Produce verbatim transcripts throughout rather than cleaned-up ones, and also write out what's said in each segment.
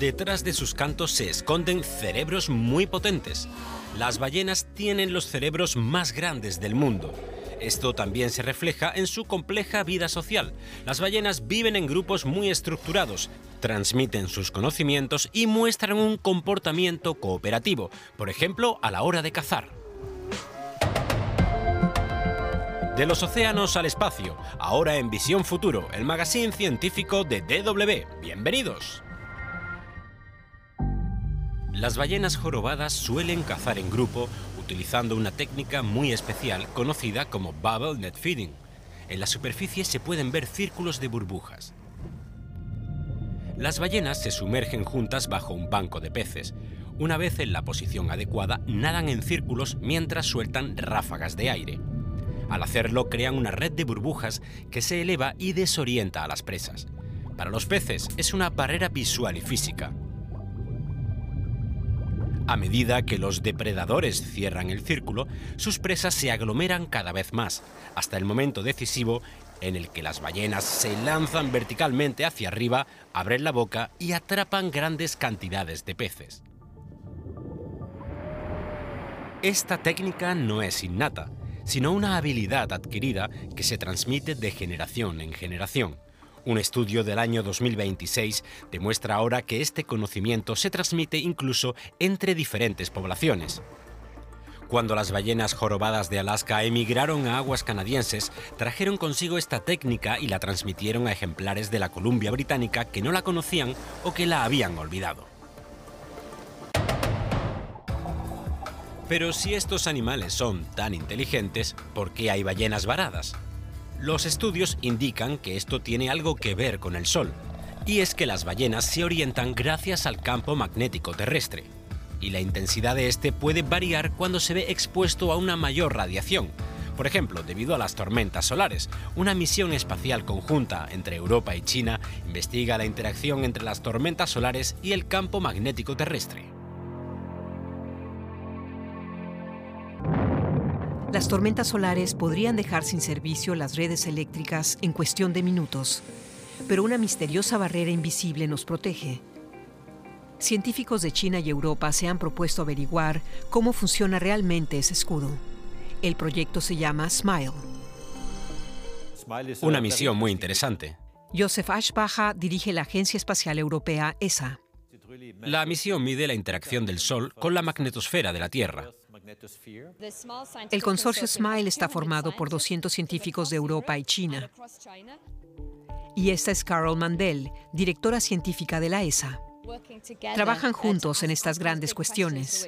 detrás de sus cantos se esconden cerebros muy potentes. Las ballenas tienen los cerebros más grandes del mundo. Esto también se refleja en su compleja vida social. Las ballenas viven en grupos muy estructurados, transmiten sus conocimientos y muestran un comportamiento cooperativo, por ejemplo, a la hora de cazar. De los océanos al espacio, ahora en Visión Futuro, el magazine científico de D W. ¡Bienvenidos! Las ballenas jorobadas suelen cazar en grupo utilizando una técnica muy especial conocida como Bubble Net Feeding. En la superficie se pueden ver círculos de burbujas. Las ballenas se sumergen juntas bajo un banco de peces. Una vez en la posición adecuada, nadan en círculos mientras sueltan ráfagas de aire. Al hacerlo, crean una red de burbujas que se eleva y desorienta a las presas. Para los peces es una barrera visual y física. A medida que los depredadores cierran el círculo, sus presas se aglomeran cada vez más, hasta el momento decisivo en el que las ballenas se lanzan verticalmente hacia arriba, abren la boca y atrapan grandes cantidades de peces. Esta técnica no es innata, sino una habilidad adquirida que se transmite de generación en generación. Un estudio del año dos mil veintiséis demuestra ahora que este conocimiento se transmite incluso entre diferentes poblaciones. Cuando las ballenas jorobadas de Alaska emigraron a aguas canadienses, trajeron consigo esta técnica y la transmitieron a ejemplares de la Columbia Británica que no la conocían o que la habían olvidado. Pero si estos animales son tan inteligentes, ¿por qué hay ballenas varadas? Los estudios indican que esto tiene algo que ver con el Sol, y es que las ballenas se orientan gracias al campo magnético terrestre, y la intensidad de este puede variar cuando se ve expuesto a una mayor radiación. Por ejemplo, debido a las tormentas solares, una misión espacial conjunta entre Europa y China investiga la interacción entre las tormentas solares y el campo magnético terrestre. Las tormentas solares podrían dejar sin servicio las redes eléctricas en cuestión de minutos, pero una misteriosa barrera invisible nos protege. Científicos de China y Europa se han propuesto averiguar cómo funciona realmente ese escudo. El proyecto se llama SMILE. Una misión muy interesante. Joseph Aschbacher dirige la Agencia Espacial Europea E S A. La misión mide la interacción del Sol con la magnetosfera de la Tierra. El consorcio SMILE está formado por doscientos científicos de Europa y China. Y esta es Carol Mandel, directora científica de la E S A. Trabajan juntos en estas grandes cuestiones.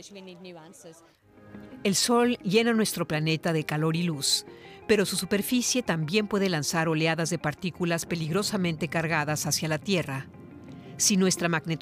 El Sol llena nuestro planeta de calor y luz, pero su superficie también puede lanzar oleadas de partículas peligrosamente cargadas hacia la Tierra. Si nuestra magnetosfera